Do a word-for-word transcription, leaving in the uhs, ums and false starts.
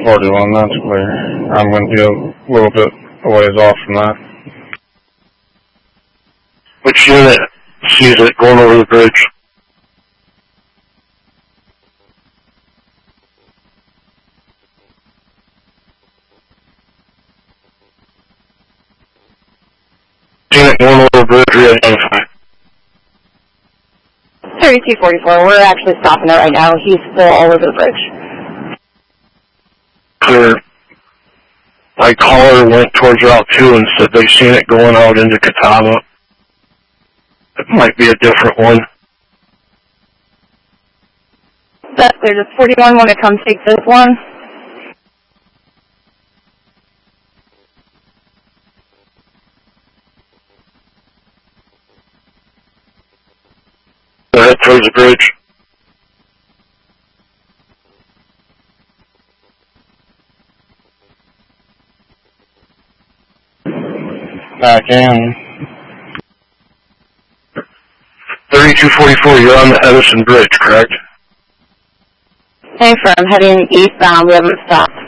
forty-one, that's clear. I'm going to be a little bit a ways off from that. Which unit sees it going over the bridge? Unit going over the bridge, re-identify. thirty-two forty-four, we're actually stopping it right now. He's still all over the bridge. Clear. My caller went towards Route two and said they've seen it going out into Catawba. It might be a different one. That's clear. Does forty-one want to come take this one? Go ahead towards the bridge. Back in. thirty-two forty-four, you're on the Edison Bridge, correct? Hey, from heading eastbound, we haven't stopped.